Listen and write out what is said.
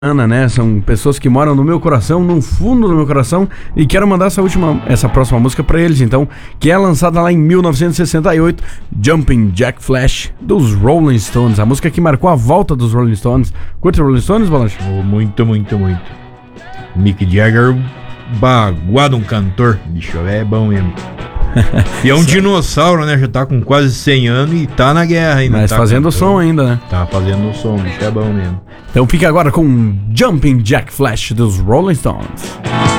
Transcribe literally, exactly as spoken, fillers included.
Ana, né? São pessoas que moram no meu coração, no fundo do meu coração, e quero mandar essa última, essa próxima música pra eles, então, que é lançada lá em mil novecentos e sessenta e oito, Jumping Jack Flash, dos Rolling Stones, a música que marcou a volta dos Rolling Stones. Curte Rolling Stones, Bolacha? Oh, muito, muito, muito. Mick Jagger, baguado um cantor, bicho, é bom mesmo. E é um dinossauro, né? Já tá com quase cem anos e tá na guerra ainda. Mas tá fazendo o som ainda, né? Tá fazendo o som, bicho, é bom mesmo. Então fica agora com Jumping Jack Flash dos Rolling Stones.